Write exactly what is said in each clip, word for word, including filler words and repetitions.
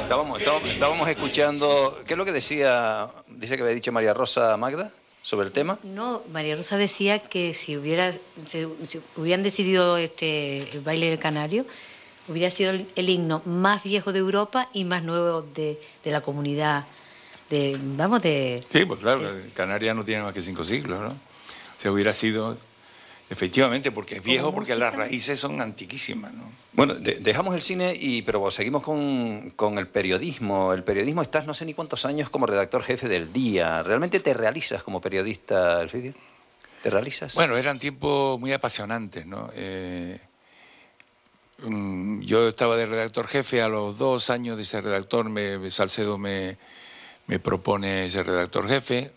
Estábamos, estábamos, estábamos escuchando, ¿qué es lo que decía, dice que había dicho María Rosa Magda sobre el tema? No, María Rosa decía que si hubiera, si, si hubieran decidido este, el baile del Canario, hubiera sido el, el himno más viejo de Europa y más nuevo de, de la comunidad, de, vamos, de... Sí, pues claro, de, Canarias no tiene más que cinco siglos, ¿no? O sea, hubiera sido, efectivamente, porque es viejo, porque música. las raíces son antiquísimas, ¿no? Bueno, de, dejamos el cine, y pero seguimos con, con el periodismo. El periodismo, estás no sé ni cuántos años como redactor jefe del Día. ¿Realmente te realizas como periodista, Elfidio? ¿Te realizas? Bueno, eran tiempos muy apasionantes, ¿no? Eh, yo estaba de redactor jefe, a los dos años de ser redactor, me, Salcedo me, me propone ser redactor jefe,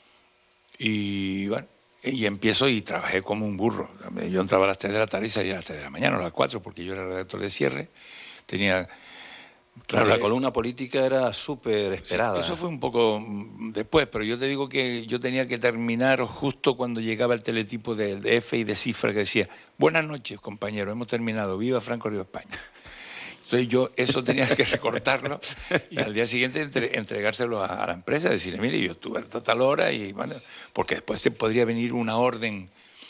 y bueno, y empiezo y trabajé como un burro. Yo entraba a las tres de la tarde y salía a las tres de la mañana, a las cuatro, porque yo era redactor de cierre. Tenía... Claro, la columna política era súper esperada. Sí, eso fue un poco después, pero yo te digo que yo tenía que terminar justo cuando llegaba el teletipo de, de F y de Cifra que decía: buenas noches, compañeros, hemos terminado, viva Franco, viva España. Entonces yo eso tenía que recortarlo y al día siguiente entre, entregárselo a, a la empresa, decirle: mire, yo estuve hasta tal hora, y bueno, porque después se podría venir una orden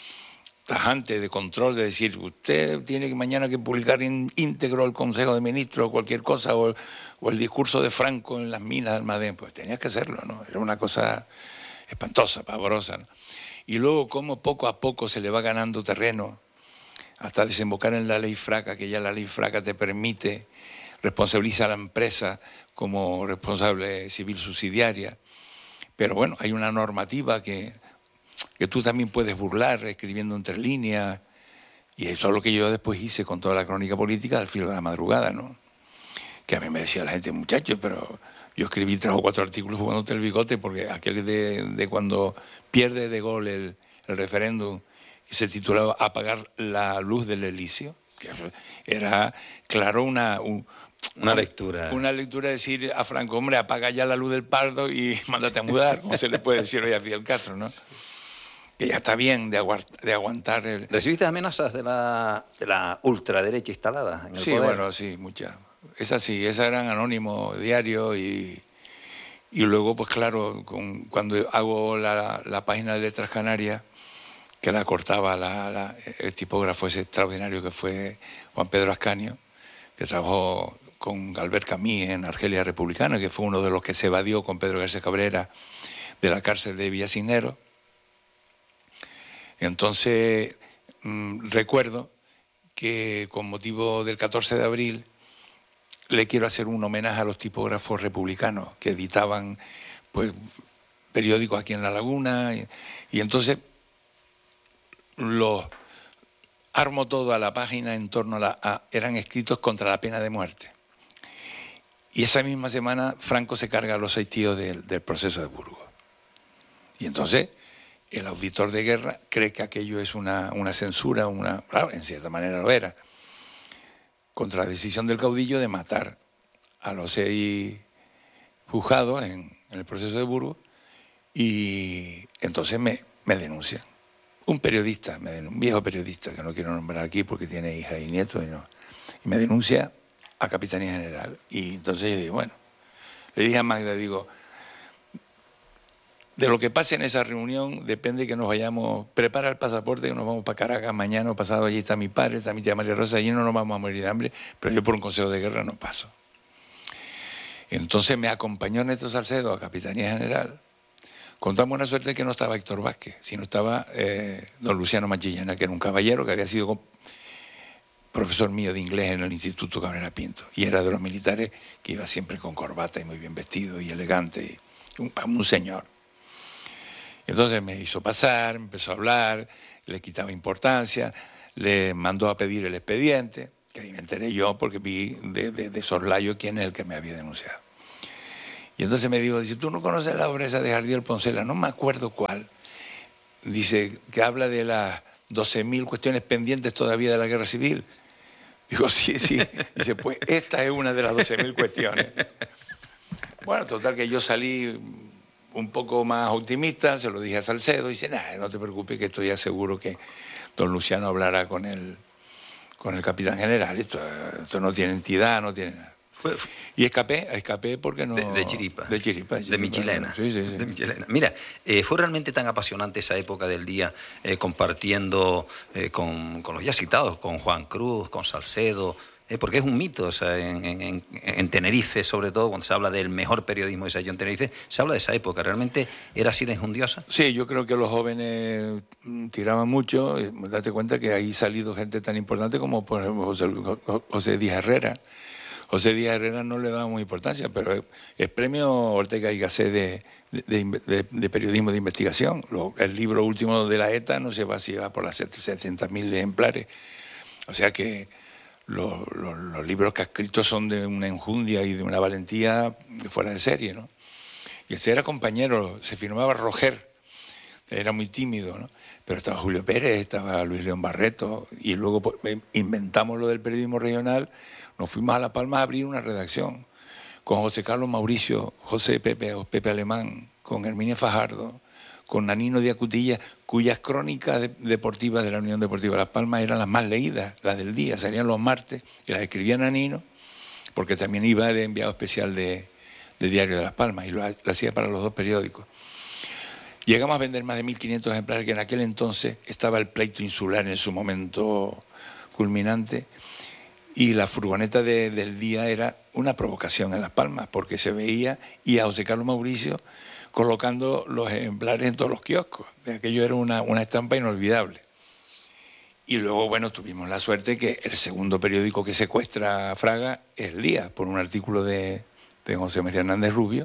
tajante de control, de decir: usted tiene que mañana que publicar in, íntegro el Consejo de Ministros o cualquier cosa, o, o el discurso de Franco en las minas de Almadén. Pues tenías que hacerlo, ¿no? Era una cosa espantosa, pavorosa, ¿no? Y luego cómo poco a poco se le va ganando terreno hasta desembocar en la ley Fraca, que ya la ley Fraca te permite responsabilizar a la empresa como responsable civil subsidiaria. Pero bueno, hay una normativa que... que tú también puedes burlar escribiendo entre líneas, y eso es lo que yo después hice con toda la crónica política al filo de la madrugada, ¿no? Que a mí me decía la gente: muchacho, pero yo escribí tres o cuatro artículos jugándote el bigote, porque aquel de, de cuando pierde de gol el, el referéndum, que se titulaba Apagar la luz del Elíseo, que era, claro, una... Un, Una lectura. Una lectura de decir a Franco: hombre, apaga ya la luz del Pardo y mándate a mudar, como se le puede decir hoy a Fidel Castro, ¿no? Que ya está bien de, aguar, de aguantar el... ¿Recibiste amenazas de la, de la ultraderecha instalada en el sí, poder? Bueno, sí, muchas. Esas sí, esas eran anónimos diario, y, y luego, pues claro, con, cuando hago la, la página de Letras Canarias, que la cortaba la, la, el tipógrafo ese extraordinario que fue Juan Pedro Ascanio, que trabajó con Albert Camus en Argelia Republicana, que fue uno de los que se evadió con Pedro García Cabrera de la cárcel de Villa Cisneros. Entonces, mmm, recuerdo que con motivo del catorce de abril le quiero hacer un homenaje a los tipógrafos republicanos que editaban, pues, periódicos aquí en La Laguna, y, y entonces los armo todo a la página en torno a la... A, eran escritos contra la pena de muerte. Y esa misma semana Franco se carga a los seis tíos del, del proceso de Burgos. Y entonces el auditor de guerra cree que aquello es una, una censura, una, claro, en cierta manera lo era, contra la decisión del caudillo de matar a los seis juzgados en, en el proceso de Burgos, y entonces me, me denuncian. Un periodista, un viejo periodista, que no quiero nombrar aquí porque tiene hija y nietos, y, no, y me denuncia a Capitanía General. Y entonces yo digo, bueno, le dije a Magda, digo, de lo que pase en esa reunión depende que nos vayamos, prepara el pasaporte, que nos vamos para Caracas mañana o pasado, allí está mi padre, está mi tía María Rosa, allí no nos vamos a morir de hambre, pero yo por un consejo de guerra no paso. Entonces me acompañó Néstor Salcedo a Capitanía General. Contamos una suerte que no estaba Héctor Vázquez, sino estaba eh, don Luciano Machillana, que era un caballero que había sido profesor mío de inglés en el Instituto Cabrera Pinto, y era de los militares que iba siempre con corbata y muy bien vestido y elegante, y un, un señor. Entonces me hizo pasar, empezó a hablar, le quitaba importancia, le mandó a pedir el expediente, que ahí me enteré yo porque vi de, de, de soslayo quién es el que me había denunciado. Y entonces me dijo, dice, ¿tú no conoces la obra esa de Jardiel Poncela? No me acuerdo cuál. Dice, que habla de las doce mil cuestiones pendientes todavía de la guerra civil. Digo, sí, sí. Dice, pues esta es una de las doce mil cuestiones. Bueno, total que yo salí un poco más optimista, se lo dije a Salcedo, y dice, nah, no te preocupes, que estoy ya seguro que don Luciano hablará con el, con el capitán general. Esto, esto no tiene entidad, no tiene nada. Fue- Y escapé, escapé porque no... De, de Chiripa. De Chiripa. De mi chilena. Sí, sí, sí. De mi chilena. Mira, eh, fue realmente tan apasionante esa época del día, eh, compartiendo eh, con, con los ya citados, con Juan Cruz, con Salcedo, eh, porque es un mito, o sea, en, en, en Tenerife, sobre todo, cuando se habla del mejor periodismo que se ha hecho en Tenerife, se habla de esa época. ¿Realmente era así de enjundiosa? Sí, yo creo que los jóvenes mm, tiraban mucho. eh, Date cuenta que ahí ha salido gente tan importante como, por ejemplo, José, José Díaz Herrera. José Díaz Herrera no le daba muy importancia, pero es, es premio Ortega y Gasset de, de, de, de periodismo de investigación. Lo, el libro último de la ETA no se va, si va por las setecientos mil ejemplares. O sea que los, los, los libros que ha escrito son de una enjundia y de una valentía fuera de serie, ¿no? Y este era compañero, se firmaba Roger, era muy tímido, ¿no? Pero estaba Julio Pérez, estaba Luis León Barreto, y luego pues, inventamos lo del periodismo regional, nos fuimos a La Palma a abrir una redacción con José Carlos Mauricio, José Pepe, o Pepe Alemán, con Herminia Fajardo, con Nanino de Acutilla, cuyas crónicas de, deportivas de la Unión Deportiva Las Palmas eran las más leídas, las del día, salían los martes, y las escribía Nanino, porque también iba de enviado especial de, de Diario de Las Palmas, y lo, lo hacía para los dos periódicos. Llegamos a vender más de mil quinientos ejemplares, que en aquel entonces estaba el pleito insular en su momento culminante, y la furgoneta de, del día era una provocación en Las Palmas, porque se veía, y a José Carlos Mauricio colocando los ejemplares en todos los kioscos. Aquello era una, una estampa inolvidable. Y luego, bueno, tuvimos la suerte que el segundo periódico que secuestra a Fraga es El Día, por un artículo de, de José María Hernández Rubio,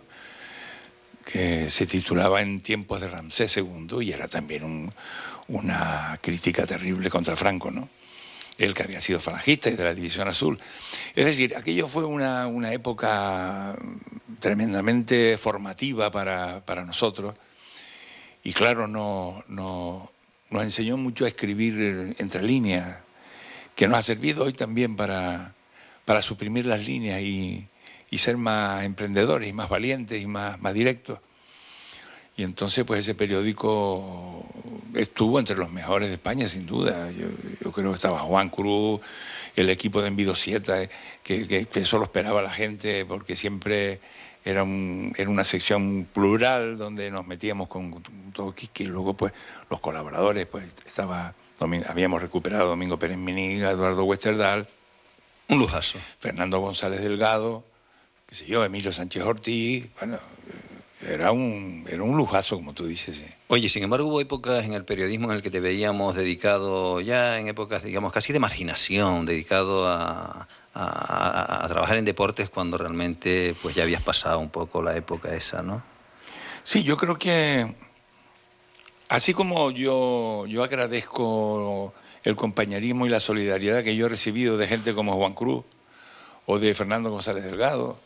que se titulaba En tiempos de Ramsés segundo, y era también un, una crítica terrible contra Franco, ¿no? Él que había sido falangista y de la División Azul. Es decir, aquello fue una, una época tremendamente formativa para, para nosotros, y claro, no, no, nos enseñó mucho a escribir entre líneas, que nos ha servido hoy también para, para suprimir las líneas y, y ser más emprendedores y más valientes y más, más directos. Y entonces pues ese periódico estuvo entre los mejores de España, sin duda. Yo, yo creo que estaba Juan Cruz, el equipo de Envidosieta, que, que, que eso lo esperaba la gente, porque siempre era, un, era una sección plural donde nos metíamos con todo Quisque, y luego pues los colaboradores, pues estaba, habíamos recuperado a Domingo Pérez Miniga, Eduardo Westerdal, Un lujazo. Fernando González Delgado, qué sé yo, Emilio Sánchez Ortiz, bueno... Era un, era un lujazo, como tú dices. Sí. Oye, sin embargo, hubo épocas en el periodismo en el que te veíamos dedicado, ya en épocas, digamos, casi de marginación, dedicado a, a, a, a trabajar en deportes cuando realmente pues ya habías pasado un poco la época esa, ¿no? Sí, yo creo que así como yo, yo agradezco el compañerismo y la solidaridad que yo he recibido de gente como Juan Cruz o de Fernando González Delgado,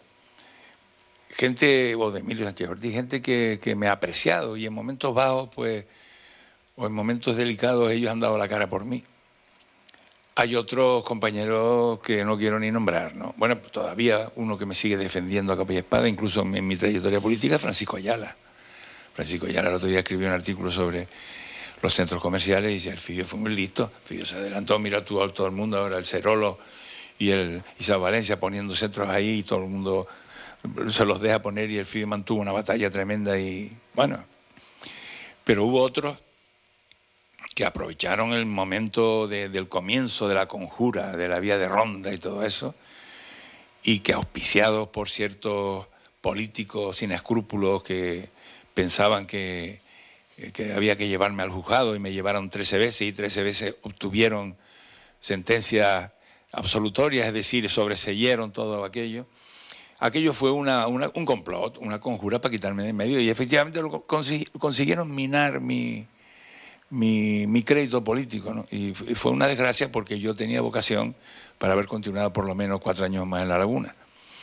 gente, o de Emilio Sánchez Ortiz, gente que, que me ha apreciado, y en momentos bajos, pues, o en momentos delicados, ellos han dado la cara por mí. Hay otros compañeros que no quiero ni nombrar, ¿no? Bueno, pues todavía uno que me sigue defendiendo a capa y espada, incluso en, en mi trayectoria política, Francisco Ayala. Francisco Ayala el otro día escribió un artículo sobre los centros comerciales y dice, el Fidio fue muy listo, el Fidio se adelantó, mira tú a todo el mundo, ahora el Cerolo y el Isabel Valencia poniendo centros ahí, y todo el mundo se los deja poner, y el Fidio mantuvo una batalla tremenda. Y bueno, pero hubo otros que aprovecharon el momento de, del comienzo de la conjura, de la vía de Ronda y todo eso, y que auspiciados por ciertos políticos sin escrúpulos que pensaban que, que había que llevarme al juzgado, y me llevaron trece veces, y trece veces obtuvieron sentencias absolutorias, es decir, sobreseyeron todo aquello. Aquello fue una, una, un complot, una conjura para quitarme de en medio, y efectivamente lo consig, consiguieron minar mi, mi, mi crédito político, ¿no? Y fue una desgracia, porque yo tenía vocación para haber continuado por lo menos cuatro años más en La Laguna.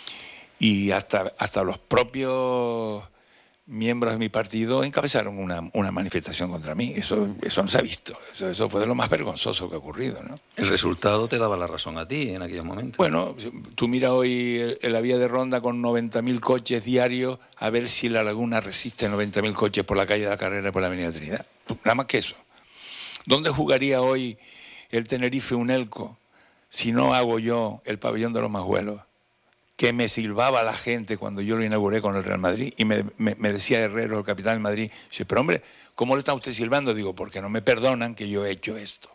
Y hasta, hasta los propios miembros de mi partido encabezaron una, una manifestación contra mí. Eso, eso no se ha visto. Eso, eso fue de lo más vergonzoso que ha ocurrido, ¿no? El resultado te daba la razón a ti en aquellos momentos. Bueno, tú mira hoy en la vía de Ronda con noventa mil coches diarios, a ver si La Laguna resiste noventa mil coches por la calle de la Carrera y por la Avenida Trinidad. Nada más que eso. ¿Dónde jugaría hoy el Tenerife Unelco si no hago yo el pabellón de los Majuelos? que me silbaba la gente cuando yo lo inauguré con el Real Madrid, y me, me, me decía Herrero, el capitán del Madrid, dice, pero hombre, ¿cómo le está usted silbando? Digo, porque no me perdonan que yo he hecho esto.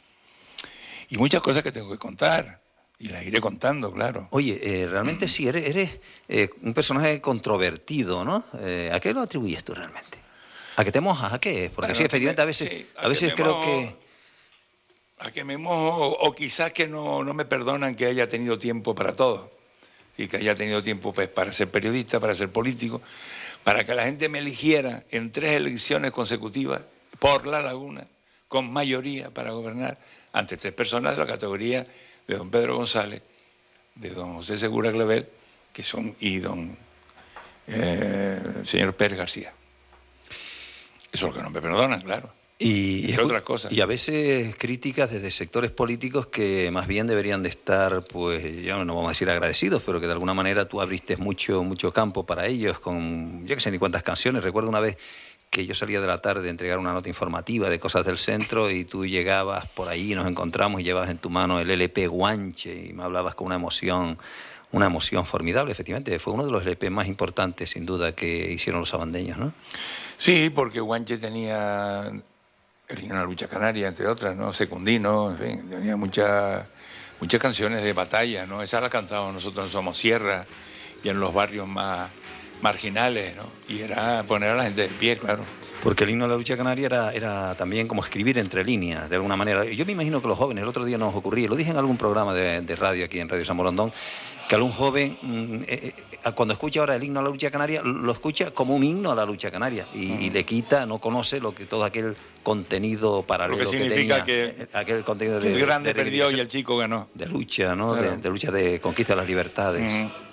Y muchas cosas que tengo que contar, y las iré contando, claro. Oye, eh, realmente sí, eres, eres eh, un personaje controvertido, ¿no? Eh, ¿A qué lo atribuyes tú realmente? ¿A que te mojas? ¿A qué? Porque Bueno, sí, efectivamente, me, a veces, sí, a a veces que creo mojo, que... A que me mojo, o, o quizás que no, no me perdonan que haya tenido tiempo para todo. Y que haya tenido tiempo pues, para ser periodista, para ser político, para que la gente me eligiera en tres elecciones consecutivas por La Laguna, con mayoría para gobernar, ante tres personas de la categoría de don Pedro González, de don José Segura Clavel, que son, y don eh, señor Pérez García. Eso es lo que no me perdonan, claro. Y, entre otras cosas. Y a veces críticas desde sectores políticos que más bien deberían de estar, pues, ya no vamos a decir agradecidos, pero que de alguna manera tú abriste mucho, mucho campo para ellos con, yo que sé ni cuántas canciones. Recuerdo una vez que yo salía de la tarde a entregar una nota informativa de cosas del centro y tú llegabas por ahí, nos encontramos y llevabas en tu mano el L P Guanche y me hablabas con una emoción, una emoción formidable. Efectivamente, fue uno de los L P más importantes, sin duda, que hicieron los abandeños, ¿no? Sí, porque Guanche tenía... Tenía una lucha canaria, entre otras, ¿no? Secundino, en fin, tenía muchas muchas canciones de batalla, ¿no? Esas las cantábamos nosotros en Somosierra y en los barrios más marginales, ¿no? Y era poner a la gente de pie, claro. Porque el himno de la lucha canaria era, era también como escribir entre líneas, de alguna manera. Yo me imagino que los jóvenes, el otro día nos ocurría, lo dije en algún programa de, de radio aquí en Radio San Morondón, que algún joven, eh, eh, cuando escucha ahora el himno a la lucha canaria, lo escucha como un himno a la lucha canaria y, uh-huh. y le quita, no conoce lo que todo aquel contenido paralelo lo que, que significa tenía, que, aquel contenido de, que el grande de perdió y el chico ganó. De lucha, ¿no? Claro. De, de lucha de conquista de las libertades. Uh-huh.